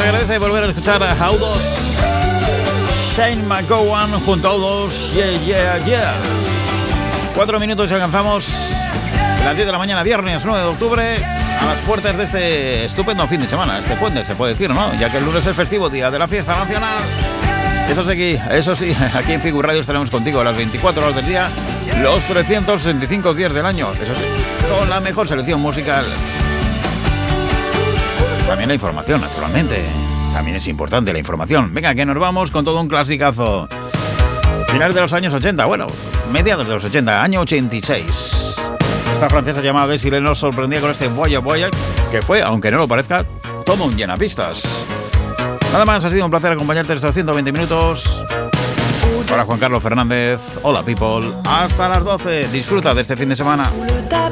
agradece volver a escuchar a Audos. Shane McGowan junto a Audos. Yeah. 4 minutos y alcanzamos las 10 de la mañana, viernes 9 de octubre, a las puertas de este estupendo fin de semana. Este puente, se puede decir, ¿no? Ya que el lunes es festivo, día de la fiesta nacional. Eso sí, aquí en Figur Radio estaremos contigo a las 24 horas del día, los 365 días del año. Eso sí, con la mejor selección musical. También la información, naturalmente. También es importante la información. Venga, que nos vamos con todo un clasicazo. Finales de los años 80, bueno, mediados de los 80, año 86. Esta francesa llamada Desiree nos sorprendía con este Voyage, que fue, aunque no lo parezca, todo un llenapistas. Nada más, ha sido un placer acompañarte estos 120 minutos. Hola, Juan Carlos Fernández. Hola, people. Hasta las 12. Disfruta de este fin de semana.